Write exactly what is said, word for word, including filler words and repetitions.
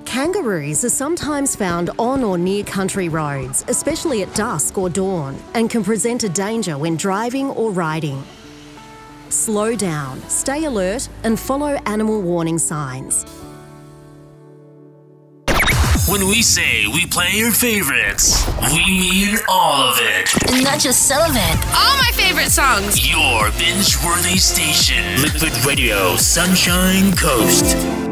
Kangaroos are sometimes found on or near country roads, especially at dusk or dawn, and can present a danger when driving or riding. Slow down, stay alert, and follow animal warning signs. When we say we play your favorites, we mean all of it. Not just some of it. All my favorite songs. Your binge-worthy station. Liquid Radio, Sunshine Coast.